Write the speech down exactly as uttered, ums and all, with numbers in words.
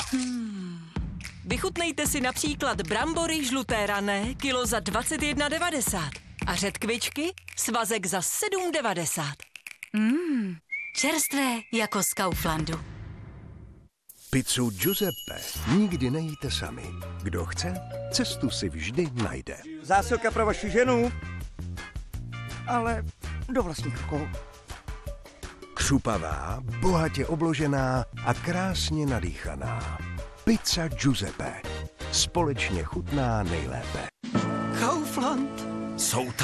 Hmm. Vychutnejte si například brambory žluté rané, kilo za dvacet jedna devadesát. A řetkvičky, svazek za sedm devadesát. Mmm, čerstvé jako z Kauflandu. Pizzu Giuseppe nikdy nejíte sami. Kdo chce, cestu si vždy najde. Zásilka pro vaši ženu, ale do vlastních rukou. Křupavá, bohatě obložená a krásně nadýchaná. Pizza Giuseppe. Společně chutná nejlépe. Kaufland. Jsou tam